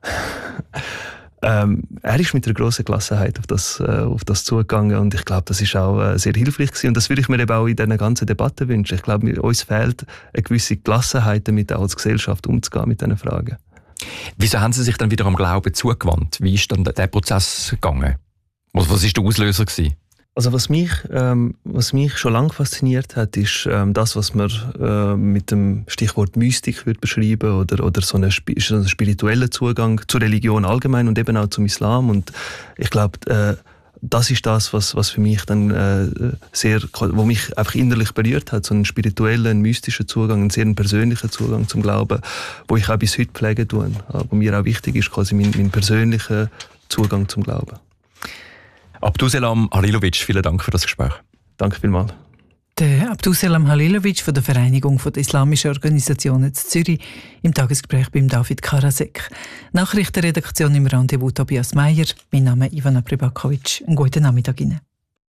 Ähm, er ist mit einer grossen Gelassenheit auf das, äh, auf das zugegangen und ich glaube, das ist auch äh, sehr hilfreich gewesen und das würde ich mir eben auch in dieser ganzen Debatte wünschen. Ich glaube, uns fehlt eine gewisse Gelassenheit, damit auch als Gesellschaft umzugehen mit diesen Fragen. Wieso haben Sie sich dann wieder am Glauben zugewandt? Wie ist dann der Prozess gegangen? Was war der Auslöser gewesen? Also was mich, ähm, was mich schon lange fasziniert hat, ist ähm, das, was man äh, mit dem Stichwort Mystik würde beschreiben oder, oder so einen spi- so einen spirituellen Zugang zur Religion allgemein und eben auch zum Islam. Und ich glaube, äh, das ist das, was, was für mich dann äh, sehr, wo mich einfach innerlich berührt hat, so einen spirituellen, einen mystischen Zugang, einen sehr persönlichen Zugang zum Glauben, wo ich auch bis heute pflegen tue, wo mir auch wichtig ist, quasi meinen, meinen persönlichen Zugang zum Glauben. Abduselam Halilovic, vielen Dank für das Gespräch. Danke vielmals. Der Abduselam Halilovic von der Vereinigung der islamischen Organisationen in Zürich im Tagesgespräch beim David Karasek. Nachrichtenredaktion im Rendezvous Tobias Meyer. Mein Name ist Ivana Pribakovic. Einen guten Nachmittag Ihnen.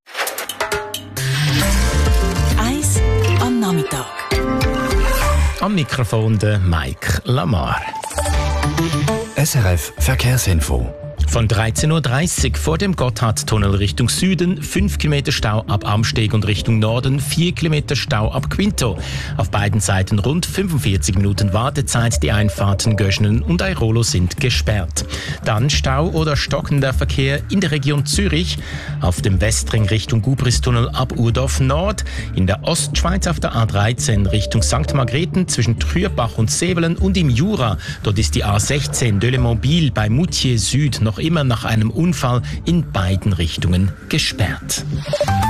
Eis am Nachmittag. Am Mikrofon der Mike Lamar. S R F Verkehrsinfo. Von dreizehn Uhr dreißig vor dem Gotthardtunnel Richtung Süden, fünf Kilometer Stau ab Amsteg und Richtung Norden, vier Kilometer Stau ab Quinto. Auf beiden Seiten rund fünfundvierzig Minuten Wartezeit, die Einfahrten Göschenen und Airolo sind gesperrt. Dann Stau oder stockender Verkehr in der Region Zürich, auf dem Westring Richtung Gubristunnel ab Urdorf Nord, in der Ostschweiz auf der A dreizehn Richtung Sankt Margrethen zwischen Trürbach und Sevelen und im Jura, dort ist die A sechzehn Delemobile bei Moutier Süd noch immer nach einem Unfall in beiden Richtungen gesperrt.